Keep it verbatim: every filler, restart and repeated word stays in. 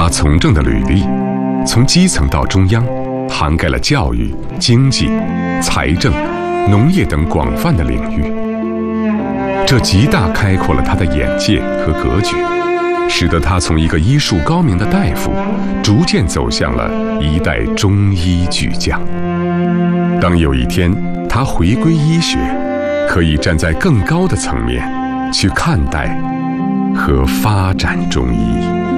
他从政的履历，从基层到中央，涵盖了教育、经济、财政、农业等广泛的领域。这极大开阔了他的眼界和格局，使得他从一个医术高明的大夫，逐渐走向了一代中医巨匠。当有一天他回归医学，可以站在更高的层面去看待和发展中医。